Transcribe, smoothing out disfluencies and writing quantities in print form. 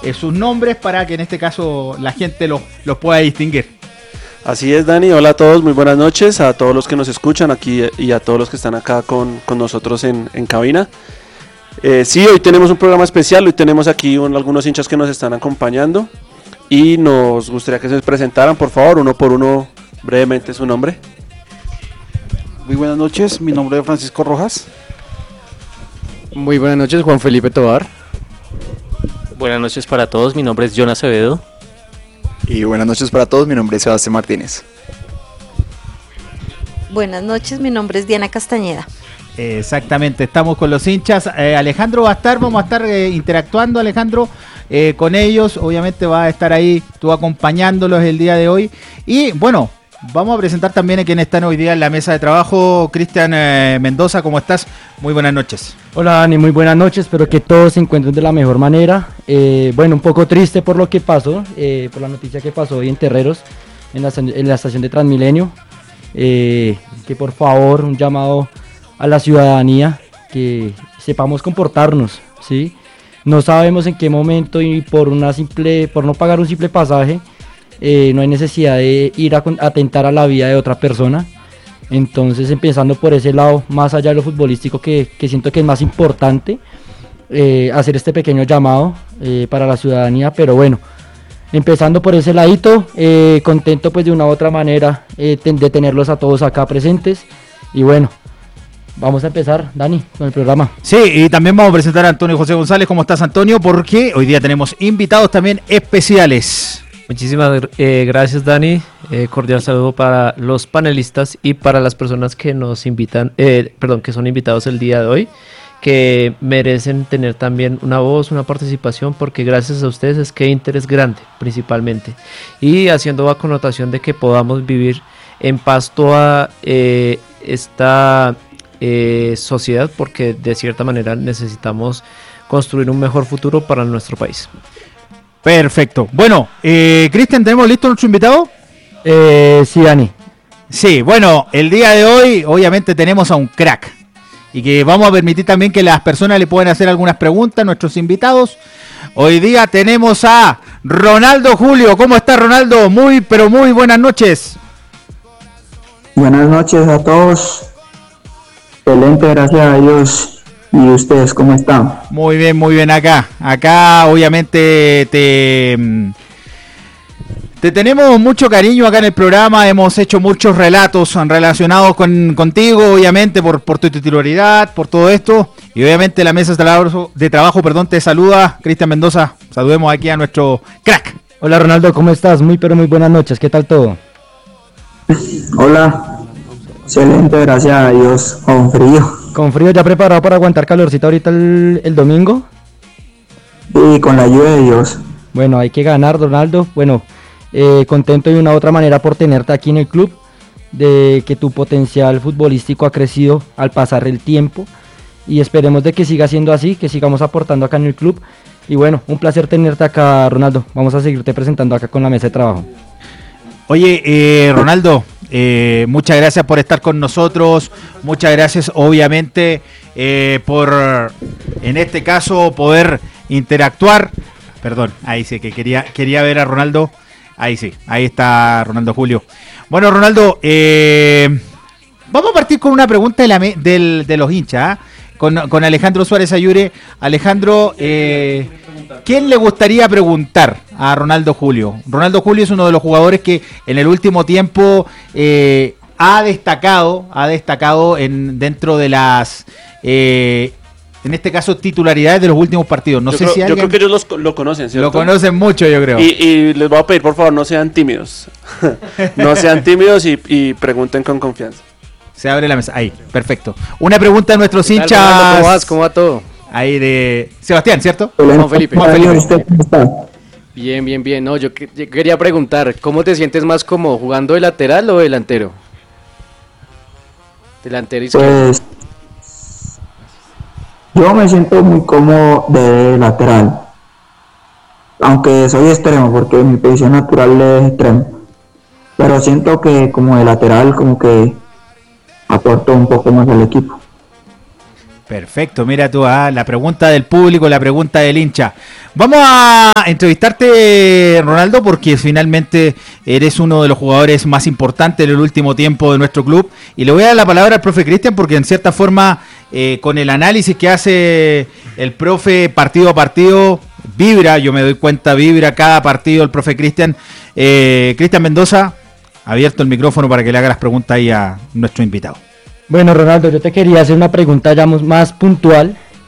sus nombres para que en este caso la gente los pueda distinguir. Así es, Dani. Hola a todos, muy buenas noches a todos los que nos escuchan aquí y a todos los que están acá con nosotros en cabina. Sí, hoy tenemos un programa especial, hoy tenemos aquí algunos hinchas que nos están acompañando y nos gustaría que se presentaran, por favor, uno por uno, brevemente su nombre. Muy buenas noches, mi nombre es Francisco Rojas. Muy buenas noches, Juan Felipe Tobar. Buenas noches para todos, mi nombre es Jonas Acevedo. Y buenas noches para todos, mi nombre es Sebastián Martínez. Buenas noches, mi nombre es Diana Castañeda. Exactamente, estamos con los hinchas. Alejandro vamos a estar interactuando, Alejandro, con ellos. Obviamente va a estar ahí tú acompañándolos el día de hoy. Y bueno, vamos a presentar también a quienes están hoy día en la mesa de trabajo. Cristian Mendoza, ¿cómo estás? Muy buenas noches. Hola Dani, muy buenas noches, espero que todos se encuentren de la mejor manera. Bueno, un poco triste por lo que pasó, por la noticia que pasó hoy en Terreros, en la estación de Transmilenio. Que por favor, un llamado a la ciudadanía, que sepamos comportarnos, ¿sí? No sabemos en qué momento y por no pagar un simple pasaje, no hay necesidad de ir a atentar a la vida de otra persona. Entonces, empezando por ese lado, más allá de lo futbolístico, que siento que es más importante, hacer este pequeño llamado para la ciudadanía. Pero bueno, empezando por ese ladito, contento pues de una u otra manera de tenerlos a todos acá presentes. Y bueno, vamos a empezar, Dani, con el programa. Sí, y también vamos a presentar a Antonio José González. ¿Cómo estás, Antonio? Porque hoy día tenemos invitados también especiales. Muchísimas gracias, Dani. Cordial saludo para los panelistas y para las personas que nos invitan, que son invitados el día de hoy, que merecen tener también una voz, una participación, porque gracias a ustedes es que Inter es grande, principalmente. Y haciendo la connotación de que podamos vivir en paz toda esta sociedad, porque de cierta manera necesitamos construir un mejor futuro para nuestro país. Perfecto. Bueno, Cristian, ¿tenemos listo nuestro invitado? Sí, Dani. Sí, bueno, el día de hoy obviamente tenemos a un crack y que vamos a permitir también que las personas le puedan hacer algunas preguntas a nuestros invitados. Hoy día tenemos a Ronaldo Julio. ¿Cómo está, Ronaldo? Pero muy buenas noches. Buenas noches a todos. Excelente, gracias a Dios. ¿Y ustedes cómo están? Muy bien acá. Acá obviamente te tenemos mucho cariño acá en el programa. Hemos hecho muchos relatos relacionados contigo, obviamente, por tu titularidad, por todo esto. Y obviamente la mesa de trabajo, te saluda Cristian Mendoza. Saludemos aquí a nuestro crack. Hola Ronaldo, ¿cómo estás? Muy buenas noches. ¿Qué tal todo? Hola. Excelente, gracias a Dios. Con frío. ¿Con frío ya preparado para aguantar calorcito ahorita el domingo? Sí, con la ayuda de Dios. Bueno, hay que ganar, Ronaldo. Bueno, contento de una u otra manera por tenerte aquí en el club, de que tu potencial futbolístico ha crecido al pasar el tiempo y esperemos de que siga siendo así, que sigamos aportando acá en el club. Y bueno, un placer tenerte acá, Ronaldo. Vamos a seguirte presentando acá con la mesa de trabajo. Oye, Ronaldo, muchas gracias por estar con nosotros, muchas gracias obviamente por, en este caso, poder interactuar. Perdón, ahí sí, que quería ver a Ronaldo, ahí sí, ahí está Ronaldo Julio. Bueno, Ronaldo, vamos a partir con una pregunta de los hinchas, con Alejandro Suárez Ayure. Alejandro, ¿quién le gustaría preguntar a Ronaldo Julio? Ronaldo Julio es uno de los jugadores que en el último tiempo ha destacado dentro de las, en este caso, titularidades de los últimos partidos. Yo creo que ellos lo conocen, ¿cierto? Lo conocen mucho, yo creo. Y les voy a pedir, por favor, no sean tímidos. No sean tímidos y pregunten con confianza. Se abre la mesa. Ahí, perfecto. Una pregunta de nuestros hinchas. Ronaldo, ¿cómo vas? ¿Cómo va todo? Ahí de Sebastián, ¿cierto? Juan Felipe. ¿Usted cómo está? Bien. No, yo quería preguntar, ¿cómo te sientes más cómodo, jugando de lateral o delantero? Delantero izquierdo. Pues yo me siento muy cómodo de lateral, aunque soy extremo porque mi posición natural es extremo, pero siento que como de lateral como que aporto un poco más al equipo. Perfecto, mira tú, la pregunta del público, la pregunta del hincha. Vamos a entrevistarte, Ronaldo, porque finalmente eres uno de los jugadores más importantes en el último tiempo de nuestro club. Y le voy a dar la palabra al profe Cristian, porque en cierta forma, con el análisis que hace el profe partido a partido, vibra, yo me doy cuenta, vibra cada partido el profe Cristian. Cristian Mendoza, abierto el micrófono para que le haga las preguntas ahí a nuestro invitado. Bueno, Ronaldo, yo te quería hacer una pregunta ya más puntual.